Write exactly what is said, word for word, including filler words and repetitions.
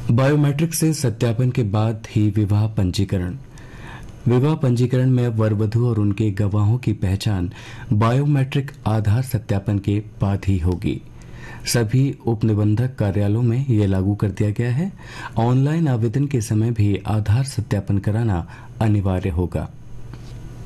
Biometric से सत्यापन के बाद ही विवाह पंजीकरण। विवाह पंजीकरण में वर वधु और उनके गवाहों की पहचान बायोमेट्रिक आधार सत्यापन के बाद ही होगी। सभी उपनिबंधक कार्यालयों में यह लागू कर दिया गया है। ऑनलाइन आवेदन के समय भी आधार सत्यापन कराना अनिवार्य होगा।